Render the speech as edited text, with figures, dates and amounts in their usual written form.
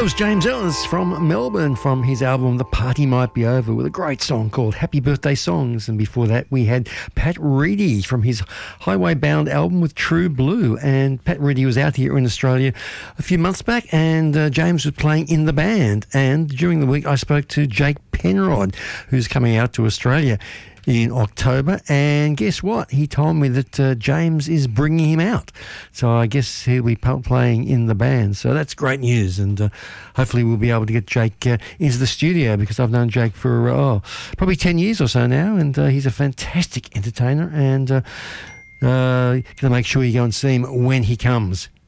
That was James Ellis from Melbourne from his album The Party Might Be Over with a great song called Happy Birthday Songs. And before that we had Pat Reedy from his Highway Bound album with True Blue. And Pat Reedy was out here in Australia a few months back, and James was playing in the band. And during the week I spoke to Jake Penrod, who's coming out to Australia in October, and guess what? He told me that James is bringing him out, so I guess he'll be playing in the band. So that's great news, and hopefully we'll be able to get Jake into the studio, because I've known Jake for probably 10 years or so now, and he's a fantastic entertainer, and going to make sure you go and see him when he comes